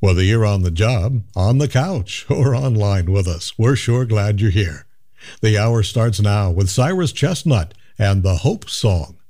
Whether you're on the job, on the couch, or online with us, we're sure glad you're here. The hour starts now with Cyrus Chestnut and the Hope Song.